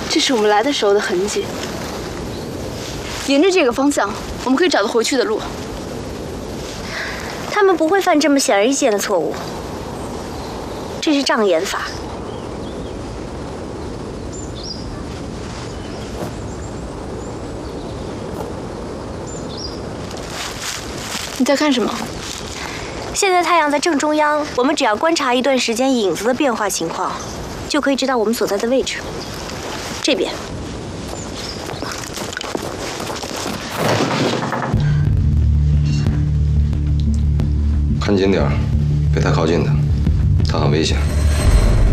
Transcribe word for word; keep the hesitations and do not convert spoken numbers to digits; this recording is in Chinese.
这是我们来的时候的痕迹。沿着这个方向，我们可以找到回去的路。 他们不会犯这么显而易见的错误，这是障眼法。 你在看什么？ 现在太阳在正中央，我们只要观察一段时间影子的变化情况，就可以知道我们所在的位置。这边。 看紧点儿，别太靠近他，他很危险。